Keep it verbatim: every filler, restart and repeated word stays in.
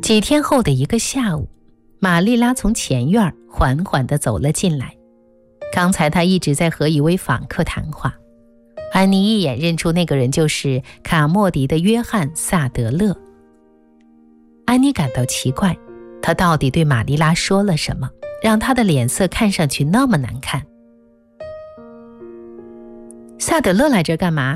几天后的一个下午，玛丽拉从前院缓缓地走了进来。刚才她一直在和一位访客谈话。安妮一眼认出那个人就是卡莫迪的约翰·萨德勒。安妮感到奇怪，他到底对玛丽拉说了什么，让她的脸色看上去那么难看？萨德勒来这儿干嘛？